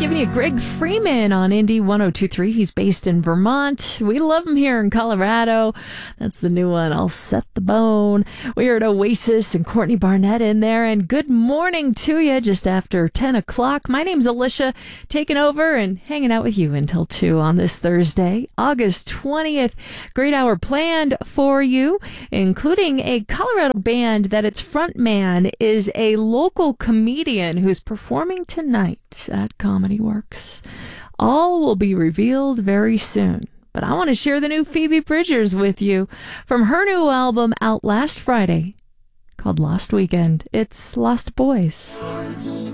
Giving you Greg Freeman on Indy 102.3. He's based in Vermont. We love him here in Colorado. That's the new one, I'll Set the Bone. We heard Oasis and Courtney Barnett in there. And good morning to you just after 10 o'clock. My name's Alicia, taking over and hanging out with you until 2 on this Thursday, August 20th. Great hour planned for you, including a Colorado band that its frontman is a local comedian who's performing tonight at Comedy Works. All will be revealed very soon. But I want to share the new Phoebe Bridgers with you from her new album out last Friday called Lost Weekend. It's Lost Boys.